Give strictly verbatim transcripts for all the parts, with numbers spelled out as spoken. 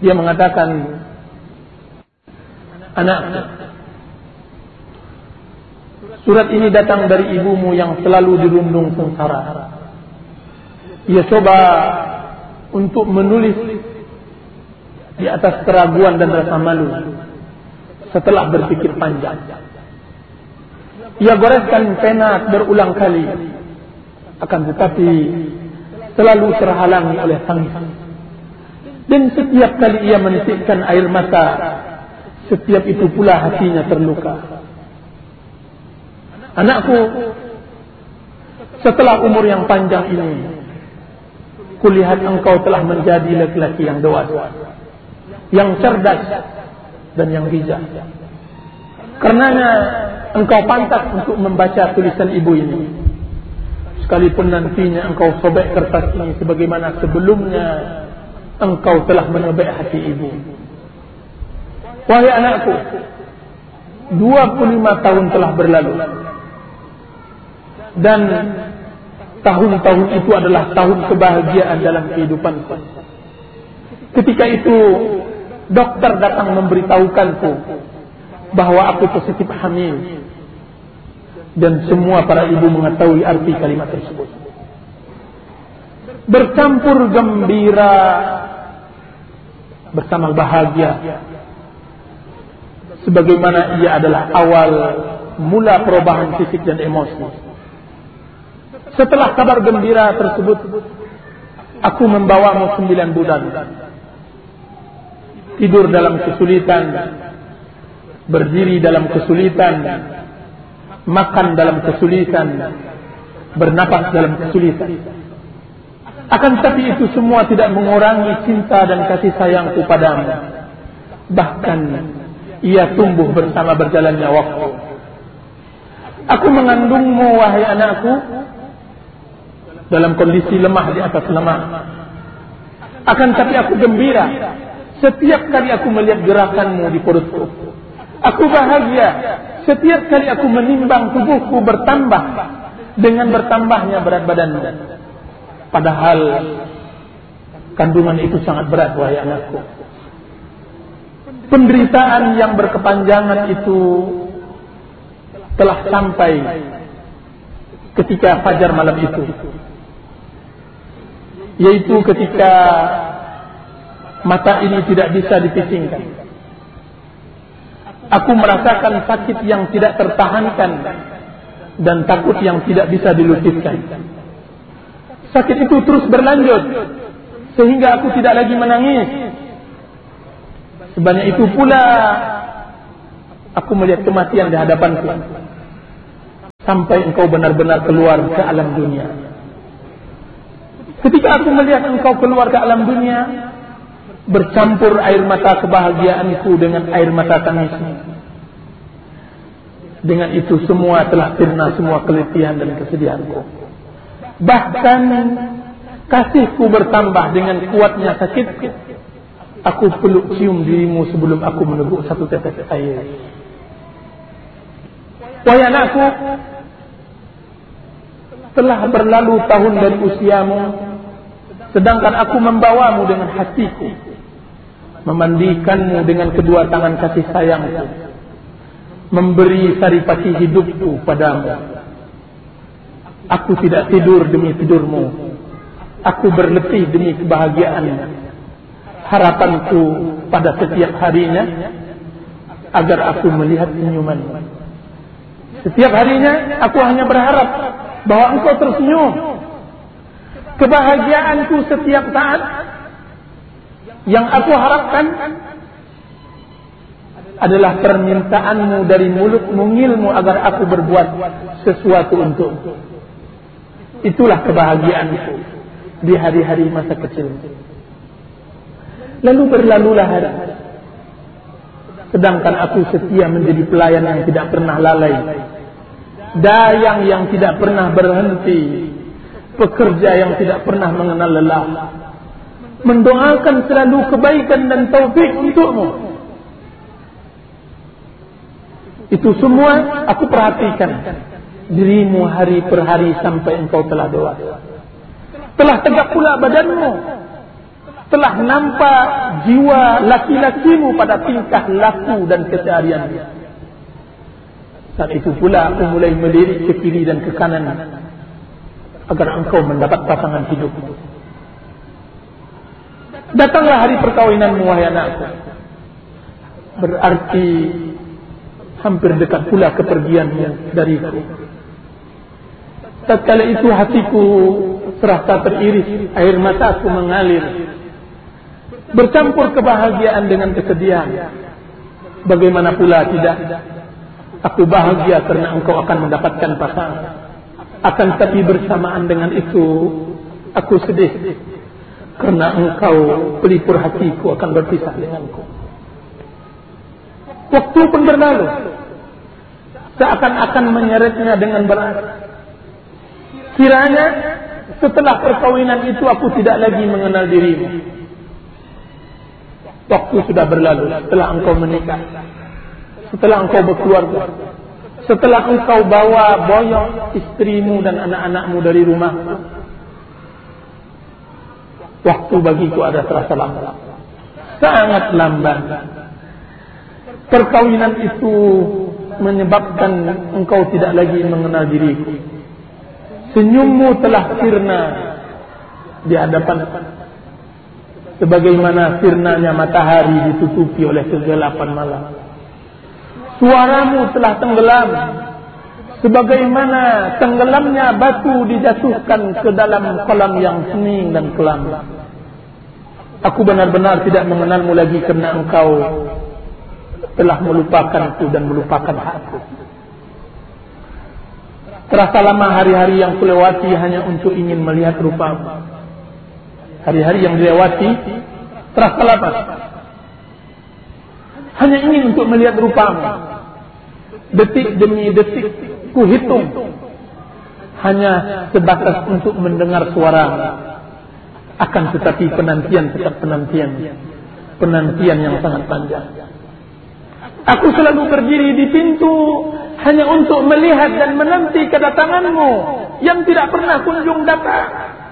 Dia mengatakan, "Anakku, surat ini datang dari ibumu yang selalu dirundung sengsara. Ia coba untuk menulis di atas keraguan dan rasa malu. Setelah berpikir panjang, ia goreskan pena berulang kali, akan tetapi selalu terhalangi oleh tangis. Dan setiap kali ia menitikkan air mata, setiap itu pula hatinya terluka. Anakku, setelah umur yang panjang ini, kulihat engkau telah menjadi laki-laki yang dewasa, yang cerdas dan yang bijak. Karenanya engkau pantas untuk membaca tulisan ibu ini, sekalipun nantinya engkau sobek kertas ini sebagaimana sebelumnya engkau telah menyobek hati ibu. Wahai anakku, dua puluh lima tahun telah berlalu, dan tahun-tahun itu adalah tahun kebahagiaan dalam kehidupanku. Ketika itu dokter datang memberitahukanku bahwa aku positif hamil, dan semua para ibu mengetahui arti kalimat tersebut. Bercampur gembira bersama bahagia, sebagaimana ia adalah awal mula perubahan fisik dan emosi. Setelah kabar gembira tersebut, aku membawamu sembilan bulan, tidur dalam kesulitan, berdiri dalam kesulitan, makan dalam kesulitan, bernapas dalam kesulitan. Akan tetapi itu semua tidak mengurangi cinta dan kasih sayangku padamu. Bahkan ia tumbuh bersama berjalannya waktu. Aku mengandungmu, wahai anakku, dalam kondisi lemah di atas lemah. Akan tetapi aku gembira setiap kali aku melihat gerakanmu di perutku. Aku bahagia setiap kali aku menimbang tubuhku bertambah dengan bertambahnya berat badanmu. Padahal kandungan itu sangat berat, wahai anakku. Penderitaan yang berkepanjangan itu telah sampai ketika fajar malam itu, yaitu ketika mata ini tidak bisa dipicingkan. Aku merasakan sakit yang tidak tertahankan dan takut yang tidak bisa dilukiskan. Sakit itu terus berlanjut sehingga aku tidak lagi menangis. Sebanyak itu pula aku melihat kematian di hadapanku, sampai engkau benar-benar keluar ke alam dunia. Ketika aku melihat engkau keluar ke alam dunia, bercampur air mata kebahagiaanku dengan air mata tangismu. Dengan itu semua telah sirna semua keletihan dan kesedihanku. Bahkan kasihku bertambah dengan kuatnya sakit. Aku peluk cium dirimu sebelum aku meneguk satu tetes air. Wahai anakku, telah berlalu tahun dari usiamu, sedangkan aku membawamu dengan hatiku, memandikanmu dengan kedua tangan kasih sayangku, memberi saripati hidupku padamu. Aku tidak tidur demi tidurmu, aku berletih demi kebahagiaanmu. Harapanku pada setiap harinya agar aku melihat senyumanmu. Setiap harinya aku hanya berharap bahwa engkau tersenyum. Kebahagiaanku setiap saat yang aku harapkan adalah permintaanmu dari mulut mungilmu agar aku berbuat sesuatu untukmu. Itulah kebahagiaanku di hari-hari masa kecilku. Lalu berlalulah hari, sedangkan aku setia menjadi pelayan yang tidak pernah lalai, dayang yang tidak pernah berhenti, pekerja yang tidak pernah mengenal lelah, mendoakan selalu kebaikan dan taufik untukmu. Itu semua aku perhatikan dirimu hari per hari sampai engkau telah dewasa. Telah tegak pula badanmu, telah nampak jiwa laki-lakimu pada tingkah laku dan kesehariannya. Saat itu pula aku mulai melirik ke kiri dan ke kanan agar engkau mendapat pasangan hidup. Datanglah hari perkahwinanmu, wahai anakku. Berarti hampir dekat pula kepergianmu dariku. Tatkala itu hatiku serasa teriris, air mataku mengalir, bercampur kebahagiaan dengan kesedihan. Bagaimana pula tidak, aku bahagia karena engkau akan mendapatkan pasangan. Akan tapi bersamaan dengan itu aku sedih karena engkau pelipur hatiku akan berpisah denganku. Waktu pun berlalu, seakan-akan menyeretnya dengan berat. Kiranya setelah perkawinan itu aku tidak lagi mengenal dirimu. Waktu sudah berlalu, setelah engkau menikah, setelah engkau berkeluarga, setelah engkau bawa boyong istrimu dan anak-anakmu dari rumah, waktu bagiku ada terasa lambat, sangat lambat. Perkawinan itu menyebabkan engkau tidak lagi mengenal diriku. Senyummu telah sirna di hadapan, sebagaimana sirnanya matahari ditutupi oleh kegelapan malam. Suaramu telah tenggelam, sebagaimana tenggelamnya batu dijatuhkan ke dalam kolam yang hening dan kelam. Aku benar-benar tidak mengenalmu lagi karena engkau telah melupakanku dan melupakan hakku. Terasa lama hari-hari yang kulewati hanya untuk ingin melihat rupamu. Hari-hari yang dilewati terasa lama hanya ingin untuk melihat rupamu. Detik demi detik kuhitung hanya sebatas untuk mendengar suaramu. Akan tetapi penantian tetap penantian, penantian yang sangat panjang. Aku selalu berdiri di pintu hanya untuk melihat dan menanti kedatanganmu yang tidak pernah kunjung datang.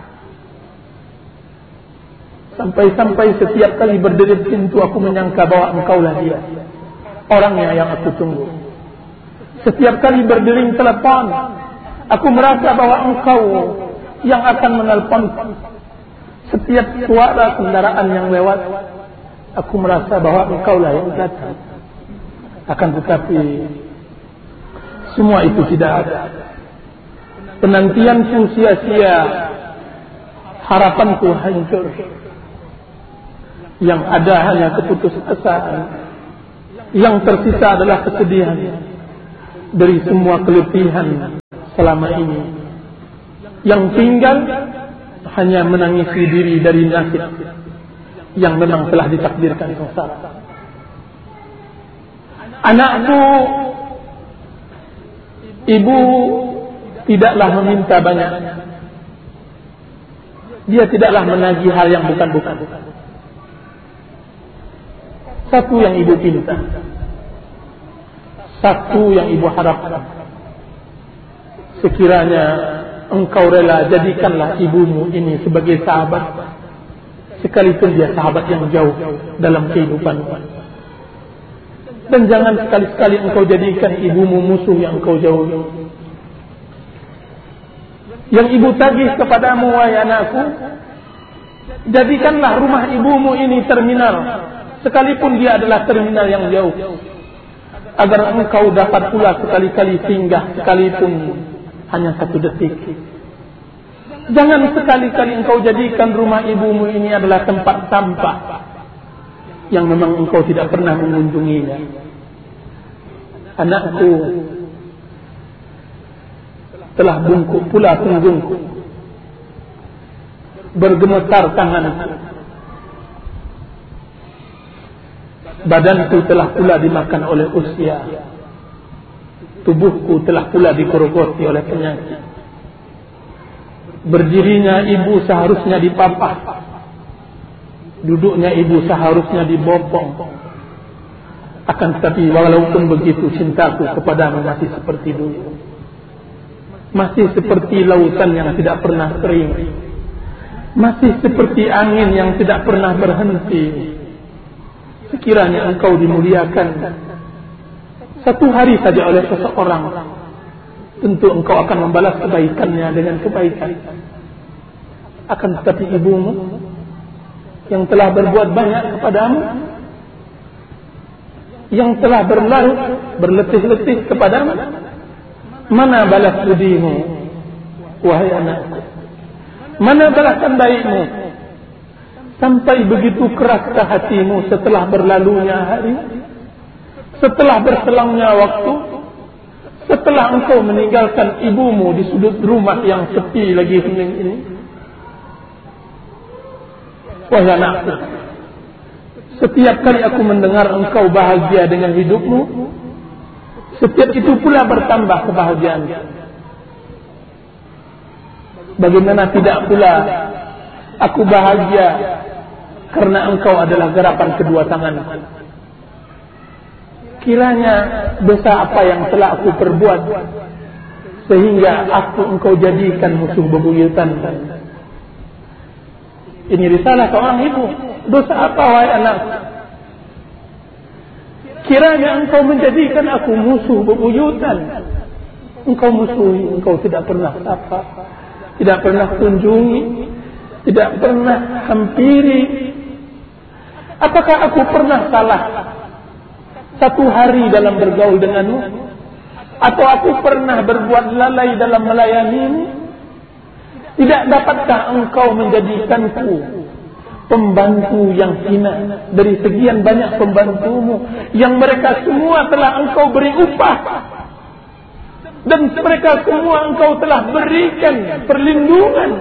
Sampai-sampai setiap kali berdiri di pintu aku menyangka bahwa engkaulah dia, orangnya yang aku tunggu. Setiap kali berdering telepon, aku merasa bahwa engkau yang akan menelpon. Setiap suara kendaraan yang lewat, aku merasa bahwa engkaulah yang datang. Akan tetapi semua itu tidak ada. Penantianku sia-sia, harapanku hancur. Yang ada hanya keputusasaan. Yang tersisa adalah kesedihan dari semua kelebihan selama ini. Yang tinggal hanya menangisi diri dari nasib yang memang telah ditakdirkan sengsara. Anakku, ibu tidaklah meminta banyak. Dia tidaklah menagih hal yang bukan-bukan. Satu yang ibu pinta, satu yang ibu harapkan. Sekiranya engkau rela, jadikanlah ibumu ini sebagai sahabat, sekalipun dia sahabat yang jauh dalam kehidupanmu. Dan jangan sekali-sekali engkau jadikan ibumu musuh yang engkau jauhi. Yang ibu tagih kepadamu, wahai anakku, jadikanlah rumah ibumu ini terminal, sekalipun dia adalah terminal yang jauh, agar engkau dapat pula sekali-kali singgah, sekalipun hanya satu detik. Jangan sekali-kali engkau jadikan rumah ibumu ini adalah tempat sampah yang memang engkau tidak pernah mengunjunginya. Anakku, telah bungkuk pula punggungku, bergemetar tanganku, badanku telah pula dimakan oleh usia, tubuhku telah pula digerogoti oleh penyakit. Berdirinya ibu seharusnya dipapah, duduknya ibu seharusnya dibopong. Akan tetapi walaupun begitu, cintaku kepadamu masih seperti dulu, masih seperti lautan yang tidak pernah kering, masih seperti angin yang tidak pernah berhenti. Sekiranya engkau dimuliakan satu hari saja oleh seseorang, tentu engkau akan membalas kebaikannya dengan kebaikan. Akan tetapi ibumu yang telah berbuat banyak kepadamu, yang telah berlarut berletih-letih kepadamu, mana balas budimu, wahai anakku? Mana balasan baikmu? Sampai begitu keraskah hatimu setelah berlalunya hari, setelah berselangnya waktu, setelah engkau meninggalkan ibumu di sudut rumah yang sepi lagi hening ini. Wahai anakku, setiap kali aku mendengar engkau bahagia dengan hidupmu, setiap itu pula bertambah kebahagiaan. Bagaimana tidak pula aku bahagia karena engkau adalah garapan kedua tanganku. Kiranya dosa apa yang telah aku perbuat sehingga aku engkau jadikan musuh bebuyutan. Ini risalah seorang ibu. Dosa apa wahai anak? Kiranya engkau menjadikan aku musuh bebuyutan. Engkau musuhi, engkau tidak pernah sapa, tidak pernah kunjungi, tidak pernah hampiri. Apakah aku pernah salah satu hari dalam bergaul denganmu? Atau aku pernah berbuat lalai dalam melayanimu? Tidak dapatkah engkau menjadikanku pembantu yang hina dari sekian banyak pembantumu yang mereka semua telah engkau beri upah, dan mereka semua engkau telah berikan perlindungan?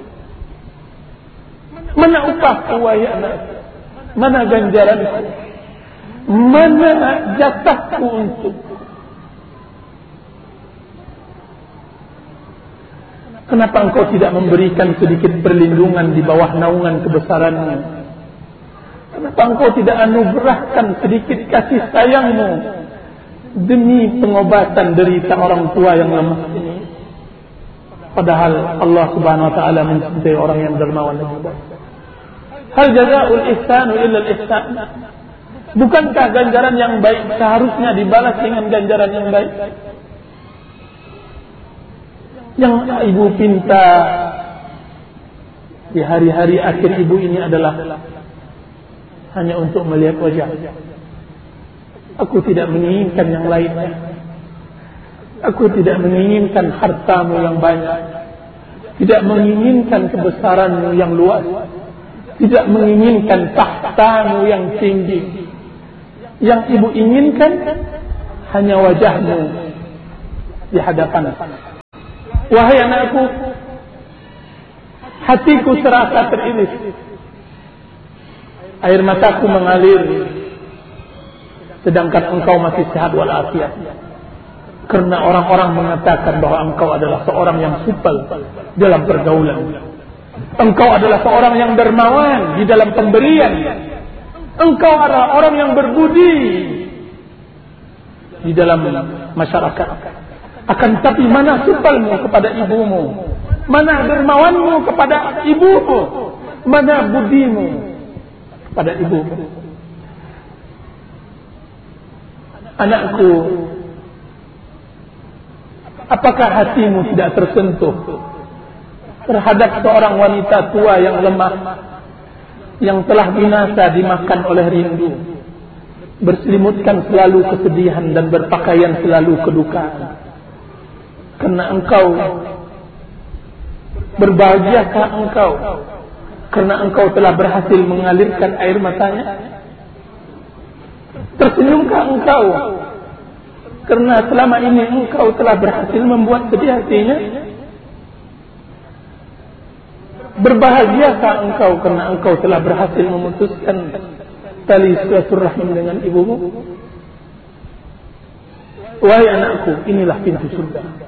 Mana upahku wahai anak? Mana ganjaranku? Mana jatahku untuk? Kenapa engkau tidak memberikan sedikit perlindungan di bawah naungan kebesaranmu? Kenapa engkau tidak anugerahkan sedikit kasih sayangmu demi pengobatan derita orang tua yang lemah ini? Padahal Allah Subhanahu wa taala mencintai orang yang dermawan dan baik. Hal jazaa'ul ihsanu illa al-ihsan? Bukankah ganjaran yang baik seharusnya dibalas dengan ganjaran yang baik? Yang ibu pinta di hari-hari akhir ibu ini adalah hanya untuk melihat wajah. Aku tidak menginginkan yang lainnya. Aku tidak menginginkan hartamu yang banyak, tidak menginginkan kebesaranmu yang luas, tidak menginginkan tahtamu yang tinggi. Yang ibu inginkan hanya wajahmu di hadapan. Wahai anakku, hatiku serasa teriris, air mataku mengalir, sedangkan engkau masih sehat walafiat. Karena orang-orang mengatakan bahwa engkau adalah seorang yang supel dalam pergaulan, engkau adalah seorang yang dermawan di dalam pemberian, engkau adalah orang yang berbudi di dalam masyarakat. Akan tetapi mana supelmu kepada ibumu? Mana dermawanmu kepada ibumu? Mana budimu kepada ibumu? Anakku, apakah hatimu tidak tersentuh terhadap seorang wanita tua yang lemah, yang telah binasa dimakan oleh rindu, berselimutkan selalu kesedihan dan berpakaian selalu kedukaan? Karena engkau, berbahagiakah engkau karena engkau telah berhasil mengalirkan air matanya? Tersenyumkah engkau karena selama ini engkau telah berhasil membuat sedih hatinya? Berbahagiakah engkau karena engkau telah berhasil memutuskan tali silaturahim dengan ibumu? Wahai anakku, inilah pintu surga.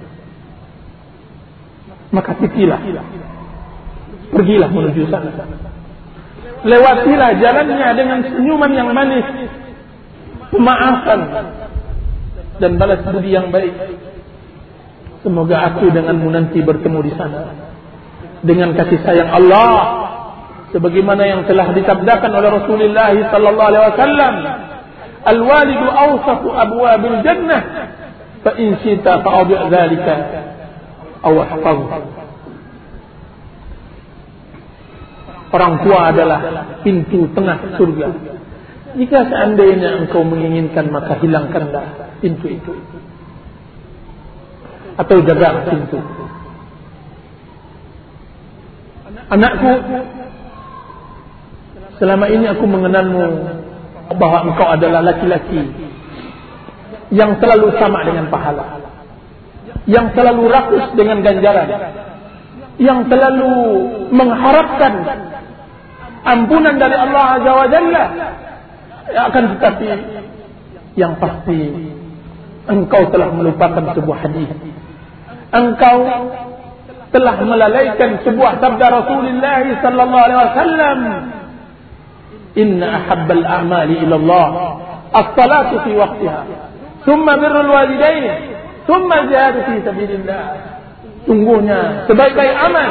Maka titilah, pergilah menuju sana, lewatilah jalannya dengan senyuman yang manis, pemaafan dan balas budi yang baik. Semoga aku denganmu nanti bertemu di sana dengan kasih sayang Allah, sebagaimana yang telah disabdakan oleh Rasulullah sallallahu alaihi wasallam, al-walidu awsatu abwabil jannah, fa in syita fa'udhi dzalika aw ahfaz. Orang tua adalah pintu tengah surga. Jika seandainya engkau menginginkan, maka hilangkanlah pintu itu, atau jaga pintu. Anakku, selama ini aku mengenalmu bahwa engkau adalah laki-laki yang selalu sama dengan pahala, yang selalu rakus dengan ganjaran, yang selalu mengharapkan ampunan dari Allah Azza wa Jalla. Akan tetapi yang pasti engkau telah melupakan sebuah hadis. Engkau telah melalaikan sebuah sabda Rasulullah sallallahu alaihi wasallam, inna ahabbal a'mali ila Allah as-salatu fi waqtiha, thumma birrul walidain, thumma jihadu fi sabilillah. Sungguhnya sebaik-baik amal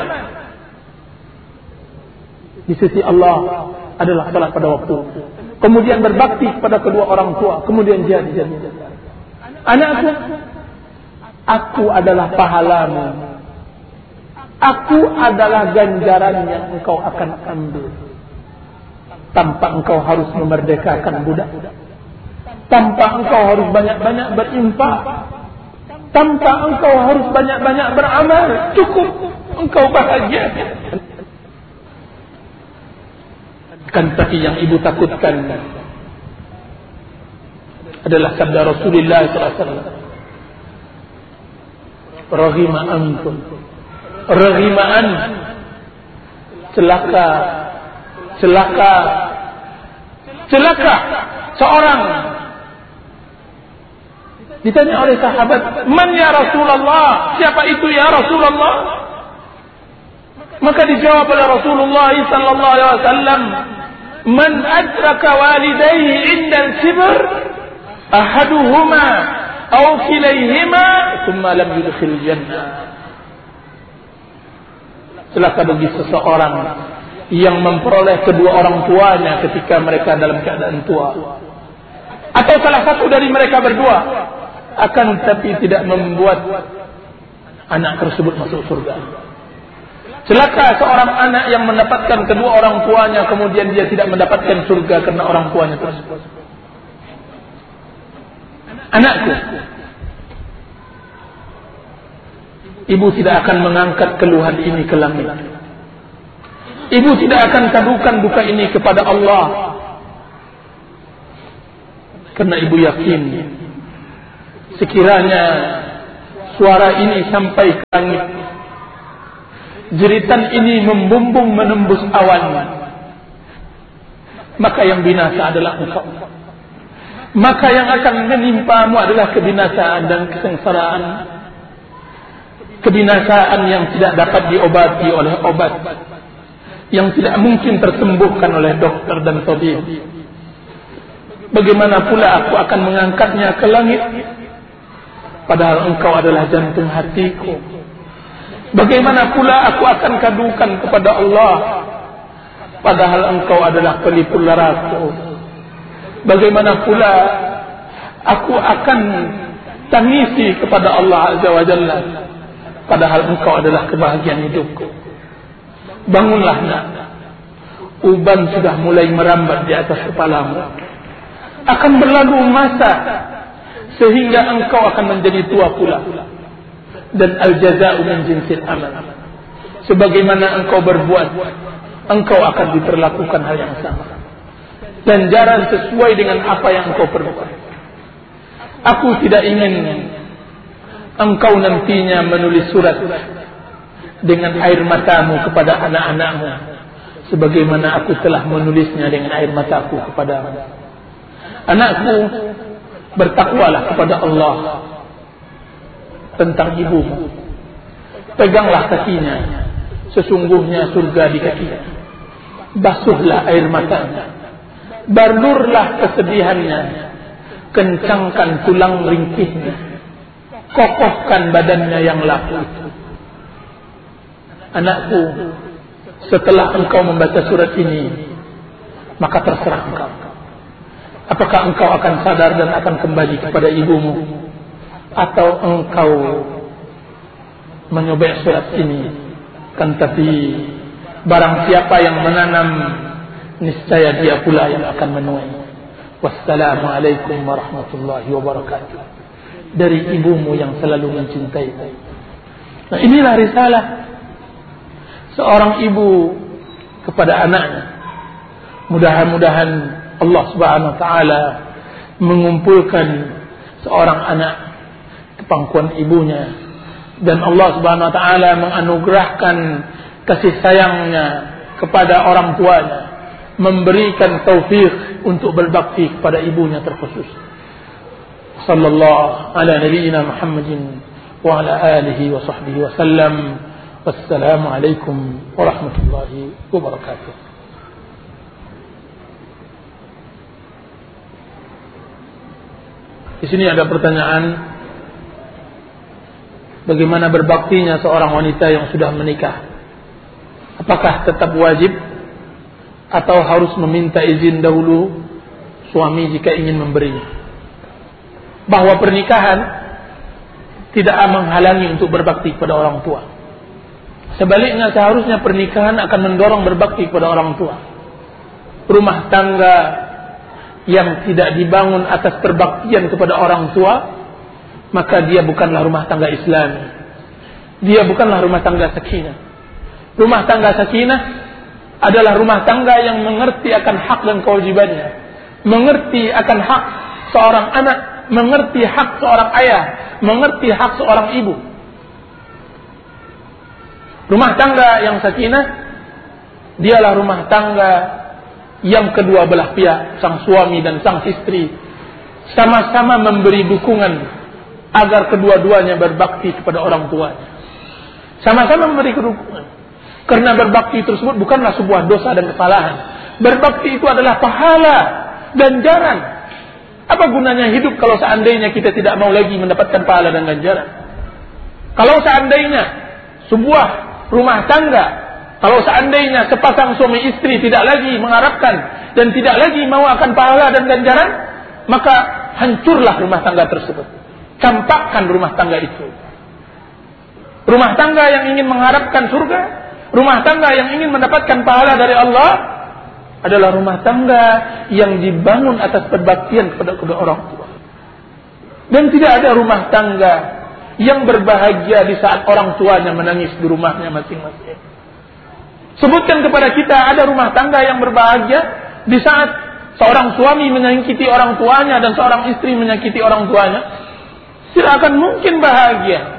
di sisi Allah adalah salat pada waktu, kemudian berbakti kepada kedua orang tua, kemudian jihad di sabilillah. Anakku, aku adalah pahalamu, aku adalah ganjaran yang engkau akan ambil tanpa engkau harus memerdekakan budak, tanpa engkau harus banyak-banyak berinfak, tanpa engkau harus banyak-banyak beramal. Cukup engkau bahagia. Kan tapi yang ibu takutkan adalah sabda Rasulullah sallallahu alaihi wasallam, rahima antum, rahimaan, celaka, celaka, celaka. Seorang ditanya oleh sahabat, man ya Rasulullah, siapa itu ya Rasulullah? Maka dijawab oleh Rasulullah sallallahu alaihi wasallam, man adraka walidayhi inda al-kibr ahaduhuma aw kilayhima thumma lam yudkhil jannah. Celaka bagi seseorang yang memperoleh kedua orang tuanya ketika mereka dalam keadaan tua, atau salah satu dari mereka berdua, akan tetapi tidak membuat anak tersebut masuk surga. Celaka seorang anak yang mendapatkan kedua orang tuanya, kemudian dia tidak mendapatkan surga karena orang tuanya tersebut. Anakku, ibu tidak akan mengangkat keluhan ini ke langit. Ibu tidak akan kadukan duka ini kepada Allah, karena ibu yakin sekiranya suara ini sampai ke langit, jeritan ini membumbung menembus awan, maka yang binasa adalah engkau. Maka yang akan menimpamu adalah kebinasaan dan kesengsaraan, kebinasaan yang tidak dapat diobati oleh obat, yang tidak mungkin tersembuhkan oleh dokter dan tabib. Bagaimana pula aku akan mengangkatnya ke langit, padahal engkau adalah jantung hatiku. Bagaimana pula aku akan kadukan kepada Allah, padahal engkau adalah pelipur laraku. Bagaimana pula aku akan tangisi kepada Allah Azza wa Jalla, padahal engkau adalah kebahagiaan hidupku. Bangunlah nak, uban sudah mulai merambat di atas kepalamu. Akan berlalu masa sehingga engkau akan menjadi tua pula. Dan al-jaza'u min jinsil amal. Sebagaimana engkau berbuat, engkau akan diperlakukan hal yang sama. Ganjaran sesuai dengan apa yang engkau perbuat. Aku tidak ingin engkau nantinya menulis surat dengan air matamu kepada anak-anakmu, sebagaimana aku telah menulisnya dengan air mataku kepadamu. Anakku, bertakwalah kepada Allah tentang ibumu. Peganglah kakinya, sesungguhnya surga di kakinya. Basuhlah air matanya, balurlah kesedihannya, kencangkan tulang ringkihnya, kokohkan badannya yang laku itu. anakku, setelah engkau membaca surat ini, maka terserah engkau. Apakah engkau akan sadar dan akan kembali kepada ibumu, atau engkau menyobek surat ini? Kan tapi barang siapa yang menanam, niscaya dia pula yang akan menuai. Wassalamualaikum warahmatullahi wabarakatuh. Dari ibumu yang selalu mencintai. Nah, inilah risalah seorang ibu kepada anaknya. Mudah-mudahan Allah Subhanahu wa taala mengumpulkan seorang anak ke pangkuan ibunya, dan Allah Subhanahu wa taala menganugerahkan kasih sayangnya kepada orang tuanya, memberikan taufik untuk berbakti kepada ibunya terkhusus. Sallallahu ala nabiyyina Muhammadin wa ala alihi wa sahbihi wa sallam. Wassalamu alaikum warahmatullahi wabarakatuh. Di sini ada pertanyaan, bagaimana berbaktinya seorang wanita yang sudah menikah? Apakah tetap wajib atau harus meminta izin dahulu suami jika ingin memberinya? Bahwa pernikahan tidak menghalangi untuk berbakti kepada orang tua. Sebaliknya, seharusnya pernikahan akan mendorong berbakti kepada orang tua. Rumah tangga yang tidak dibangun atas perbaktian kepada orang tua, maka dia bukanlah rumah tangga Islami. Dia bukanlah rumah tangga sakinah. Rumah tangga sakinah adalah rumah tangga yang mengerti akan hak dan kewajibannya, mengerti akan hak seorang anak, mengerti hak seorang ayah, mengerti hak seorang ibu. Rumah tangga yang sakinah dialah rumah tangga yang kedua belah pihak, sang suami dan sang istri, sama-sama memberi dukungan agar kedua-duanya berbakti kepada orang tuanya. Sama-sama memberi dukungan. Karena berbakti tersebut bukanlah sebuah dosa dan kesalahan. Berbakti itu adalah pahala, ganjaran. Apa gunanya hidup kalau seandainya kita tidak mau lagi mendapatkan pahala dan ganjaran? Kalau seandainya sebuah rumah tangga, kalau seandainya sepasang suami istri tidak lagi mengharapkan dan tidak lagi mau akan pahala dan ganjaran, maka hancurlah rumah tangga tersebut. Campakkan rumah tangga itu. Rumah tangga yang ingin mengharapkan surga, rumah tangga yang ingin mendapatkan pahala dari Allah, adalah rumah tangga yang dibangun atas perbaktian kepada kedua orang tua. Dan tidak ada rumah tangga yang berbahagia di saat orang tuanya menangis di rumahnya masing-masing. Sebutkan kepada kita ada rumah tangga yang berbahagia di saat seorang suami menyakiti orang tuanya dan seorang istri menyakiti orang tuanya. Tidak akan mungkin bahagia.